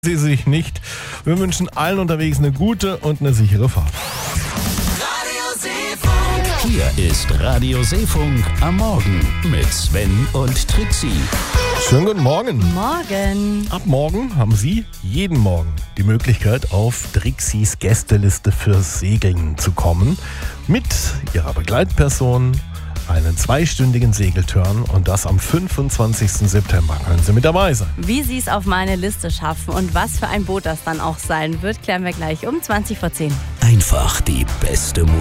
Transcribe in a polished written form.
Sie sich nicht. Wir wünschen allen unterwegs eine gute und eine sichere Fahrt. Hier ist Radio Seefunk am Morgen mit Sven und Trixie. Schönen guten Morgen. Morgen. Ab morgen haben Sie jeden Morgen die Möglichkeit, auf Trixies Gästeliste fürs Segeln zu kommen. Mit Ihrer Begleitperson, einen 2-stündigen Segeltörn, und das am 25. September. Können Sie mit dabei sein. Wie Sie es auf meine Liste schaffen und was für ein Boot das dann auch sein wird, klären wir gleich um 20 vor 10. Einfach die beste Musik.